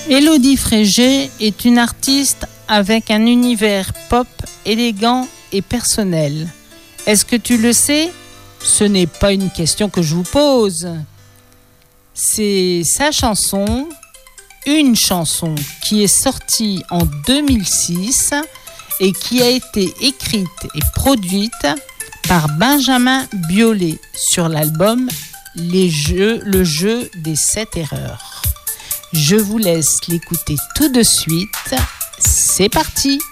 Élodie Frégé est une artiste avec un univers pop élégant et personnel. Est-ce que tu le sais ? Ce n'est pas une question que je vous pose. C'est sa chanson, une chanson qui est sortie en 2006 et qui a été écrite et produite par Benjamin Biolay sur l'album Le jeu des 7 erreurs. Je vous laisse l'écouter tout de suite. C'est parti!